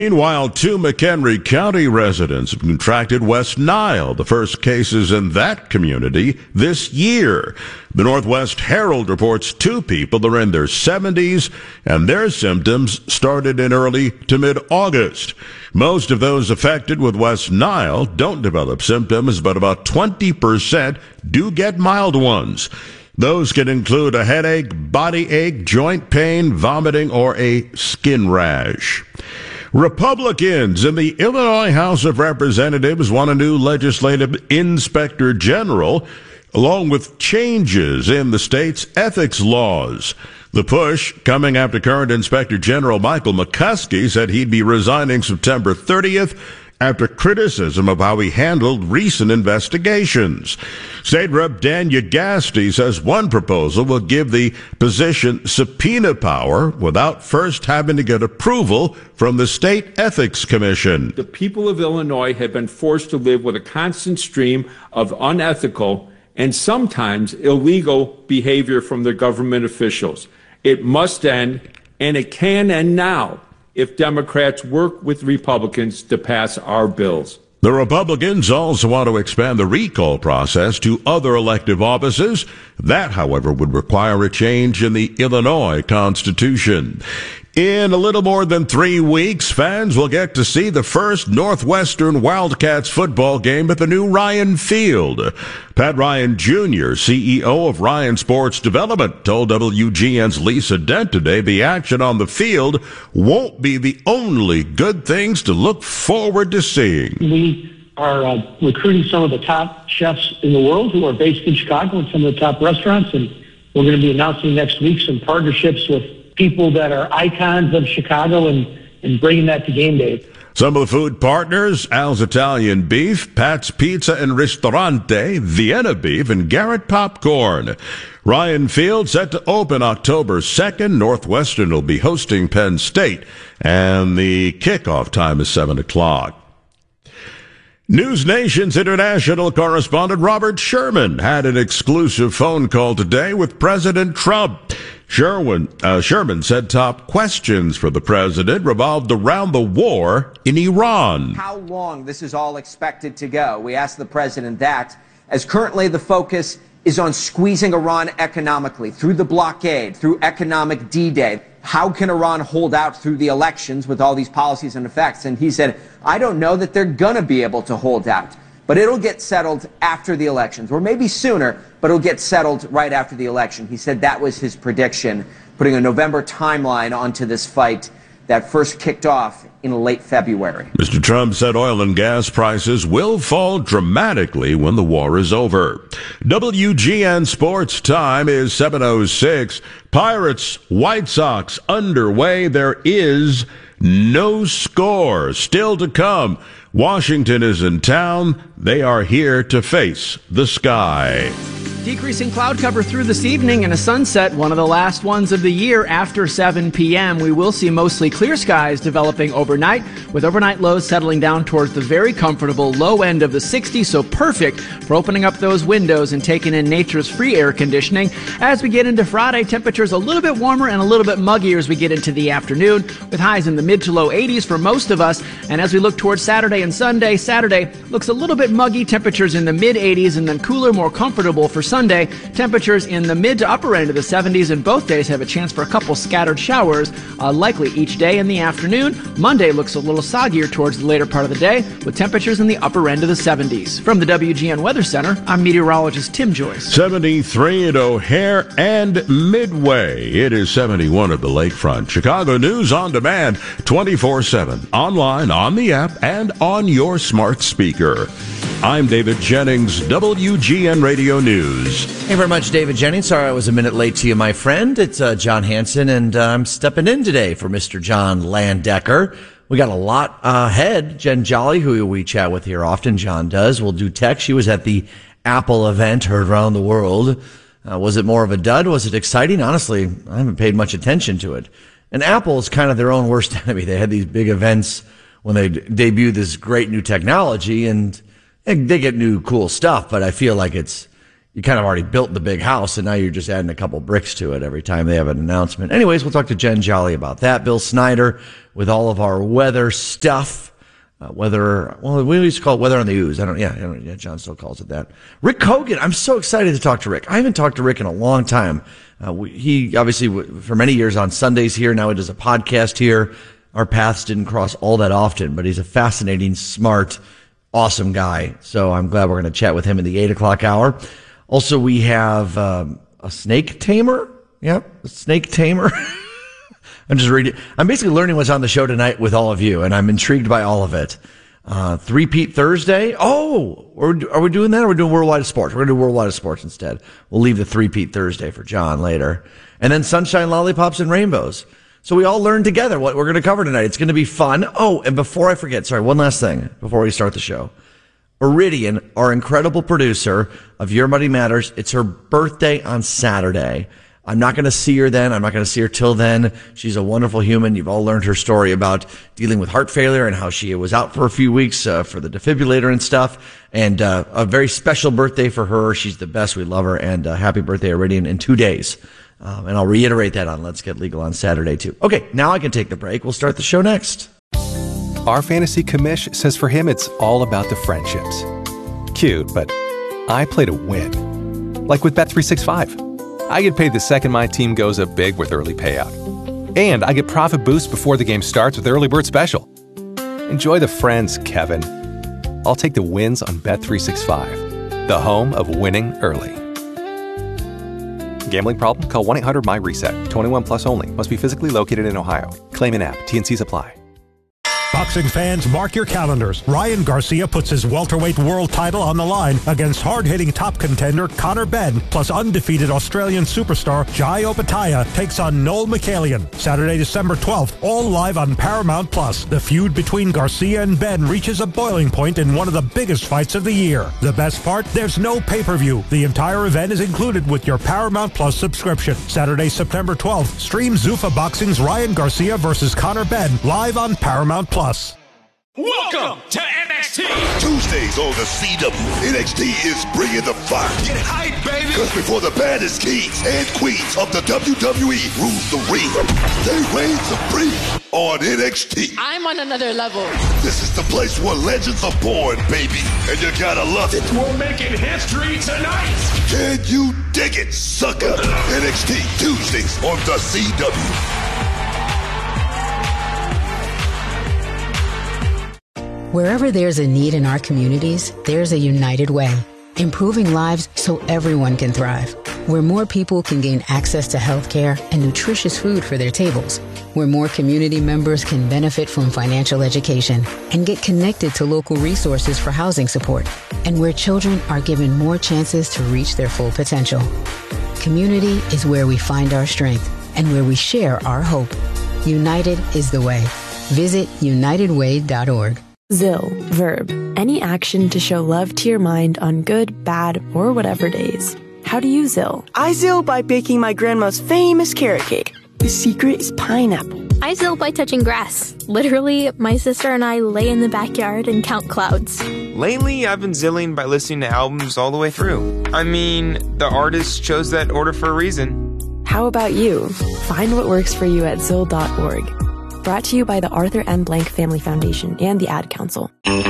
Meanwhile, 2 McHenry County residents have contracted West Nile, the first cases in that community this year. The Northwest Herald reports 2 people are in their 70s, and their symptoms started in early to mid-August. Most of those affected with West Nile don't develop symptoms, but about 20% do get mild ones. Those can include a headache, body ache, joint pain, vomiting, or a skin rash. Republicans in the Illinois House of Representatives want a new legislative inspector general, along with changes in the state's ethics laws. The push coming after current Inspector General Michael McCuskey said he'd be resigning September 30th after criticism of how he handled recent investigations. State Rep Dan Yagasti says one proposal will give the position subpoena power without first having to get approval from the State Ethics Commission. The people of Illinois have been forced to live with a constant stream of unethical and sometimes illegal behavior from their government officials. It must end, and it can end now, if Democrats work with Republicans to pass our bills. The Republicans also want to expand the recall process to other elective offices. That, however, would require a change in the Illinois Constitution. In a little more than 3 weeks, fans will get to see the first Northwestern Wildcats football game at the new Ryan Field. Pat Ryan Jr., CEO of Ryan Sports Development, told WGN's Lisa Dent today the action on the field won't be the only good things to look forward to seeing. We are recruiting some of the top chefs in the world who are based in Chicago and some of the top restaurants, and we're going to be announcing next week some partnerships with people that are icons of Chicago and bringing that to game day. Some of the food partners: Al's Italian Beef, Pat's Pizza and Ristorante, Vienna Beef, and Garrett Popcorn. Ryan Field set to open October 2nd. Northwestern will be hosting Penn State, and the kickoff time is 7 o'clock. News Nation's international correspondent Robert Sherman had an exclusive phone call today with President Trump. Sherman said top questions for the president revolved around the war in Iran. How long this is all expected to go? We asked the president that, as currently the focus is on squeezing Iran economically through the blockade, through economic D-Day. How can Iran hold out through the elections with all these policies and effects? And he said, I don't know that they're going to be able to hold out, but it'll get settled after the elections, or maybe sooner, but it'll get settled right after the election. He said that was his prediction, putting a November timeline onto this fight that first kicked off in late February. Mr. Trump said oil and gas prices will fall dramatically when the war is over. WGN Sports Time is 7:06. Pirates, White Sox underway. There is no score still to come. Washington is in town. They are here to face the sky. Decreasing cloud cover through this evening and a sunset, one of the last ones of the year after 7 p.m. We will see mostly clear skies developing overnight, with overnight lows settling down towards the very comfortable low end of the 60s, so perfect for opening up those windows and taking in nature's free air conditioning. As we get into Friday, temperatures a little bit warmer and a little bit muggier as we get into the afternoon, with highs in the mid to low 80s for most of us. And as we look towards Saturday and Sunday, Saturday looks a little bit muggy, temperatures in the mid 80s, and then cooler, more comfortable for Sunday. Temperatures in the mid to upper end of the 70s, and both days have a chance for a couple scattered showers, likely each day in the afternoon. Monday looks a little soggier towards the later part of the day, with temperatures in the upper end of the 70s. From the WGN Weather Center, I'm meteorologist Tim Joyce. 73 at O'Hare and Midway. It is 71 at the lakefront. Chicago News on demand, 24/7, online, on the app, and on your smart speaker. I'm David Jennings, WGN Radio News. Thank you very much, David Jennings. Sorry I was a minute late to you, my friend. It's John Hanson, and I'm stepping in today for Mr. John Landecker. We got a lot ahead. Jen Jolly, who we chat with here often, John does, will do tech. She was at the Apple event, heard around the world. Was it more of a dud? Was it exciting? Honestly, I haven't paid much attention to it. And Apple is kind of their own worst enemy. They had these big events when they debut this great new technology, and they get new cool stuff, but I feel like it's you kind of already built the big house, and now you're just adding a couple bricks to it every time they have an announcement. Anyways, we'll talk to Jen Jolly about that. Bill Snyder with all of our weather stuff. We used to call it weather on the ooze. Yeah, John still calls it that. Rick Kogan, I'm so excited to talk to Rick. I haven't talked to Rick in a long time. He obviously, for many years on Sundays here, now he does a podcast here. Our paths didn't cross all that often, but he's a fascinating, smart, awesome guy. So I'm glad we're going to chat with him in the 8 o'clock hour. Also, we have a snake tamer. Yep, a snake tamer. I'm basically learning what's on the show tonight with all of you, and I'm intrigued by all of it. Three-peat Thursday. Oh, are we doing that, or are we doing Worldwide of Sports? We're going to do Worldwide of Sports instead. We'll leave the three-peat Thursday for John later. And then Sunshine, Lollipops, and Rainbows. So we all learn together what we're going to cover tonight. It's going to be fun. Oh, and before I forget, one last thing before we start the show. Iridian, our incredible producer of Your Money Matters, it's her birthday on Saturday. I'm not going to see her then. I'm not going to see her till then. She's a wonderful human. You've all learned her story about dealing with heart failure and how she was out for a few weeks for the defibrillator and stuff. And a very special birthday for her. She's the best. We love her. And happy birthday, Iridian, in 2 days. And I'll reiterate that on Let's Get Legal on Saturday, too. Okay, now I can take the break. We'll start the show next. Our fantasy commish says for him, it's all about the friendships. Cute, but I play to win. Like with Bet365. I get paid the second my team goes up big with early payout. And I get profit boosts before the game starts with Early Bird Special. Enjoy the friends, Kevin. I'll take the wins on Bet365, the home of winning early. Gambling problem? Call 1-800-MY-RESET. 21 plus only. Must be physically located in Ohio. Claim in app. T&Cs apply. Boxing fans, mark your calendars. Ryan Garcia puts his welterweight world title on the line against hard-hitting top contender Conor Benn, plus undefeated Australian superstar Jai Opetaia takes on Noel Mikhailian. Saturday, December 12th, all live on Paramount+. The feud between Garcia and Benn reaches a boiling point in one of the biggest fights of the year. The best part? There's no pay-per-view. The entire event is included with your Paramount+ subscription. Saturday, September 12th, stream Zuffa Boxing's Ryan Garcia versus Conor Benn live on Paramount+. Welcome to NXT! Tuesdays on the CW, NXT is bringing the fire. Get hyped, baby! Because before the baddest kings and queens of the WWE rule the ring, they reign supreme on NXT. I'm on another level. This is the place where legends are born, baby, and you gotta love it. We're making history tonight! Can you dig it, sucker? NXT Tuesdays on the CW. Wherever there's a need in our communities, there's a United Way, improving lives so everyone can thrive. Where more people can gain access to healthcare and nutritious food for their tables. Where more community members can benefit from financial education and get connected to local resources for housing support. And where children are given more chances to reach their full potential. Community is where we find our strength and where we share our hope. United is the way. Visit unitedway.org. ZIL, verb, any action to show love to your mind on good, bad, or whatever days. How do you ZIL? I ZIL by baking my grandma's famous carrot cake. The secret is pineapple. I ZIL by touching grass. Literally, my sister and I lay in the backyard and count clouds. Lately, I've been zilling by listening to albums all the way through. I mean, the artist chose that order for a reason. How about you? Find what works for you at ZIL.org. Brought to you by the Arthur M. Blank Family Foundation and the Ad Council.